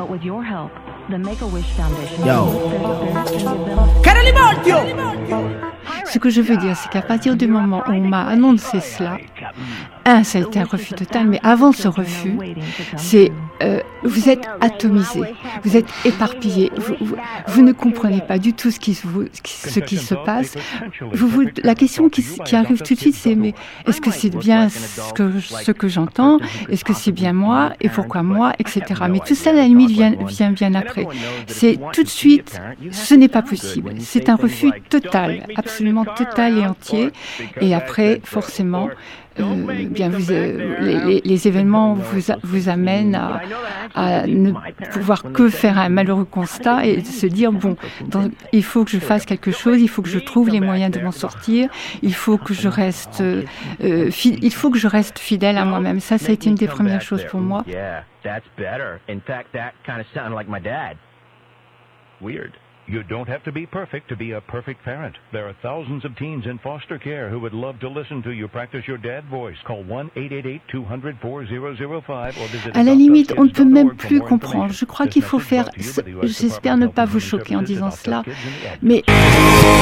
Ce que je veux dire, c'est qu'à partir du moment où on m'a annoncé cela, ça a été un refus total, mais avant ce refus, c'est vous êtes atomisé, vous êtes éparpillé, vous ne comprenez pas du tout ce qui se passe. La question qui arrive tout de suite, c'est mais est-ce que c'est bien ce que j'entends? Est-ce que c'est bien moi? Et pourquoi moi? Etc. Mais tout ça, à la limite, vient bien après. C'est tout de suite, ce n'est pas possible. C'est un refus total, absolument total et entier. Et après, forcément, les événements vous amènent à ne pouvoir que faire un malheureux constat et se dire il faut que je fasse quelque chose, il faut que je trouve les moyens de m'en sortir, il faut que je reste fidèle à moi-même. Ça a été une des premières choses pour moi. You don't have to be perfect to be a perfect parent. There are thousands of teens in foster care who would love to listen to you practice your dad voice. Call 1-888-200-4005 or visit. À la limite, on ne peut même plus comprendre. Je crois qu'il faut faire. J'espère ne pas vous choquer en disant cela, mais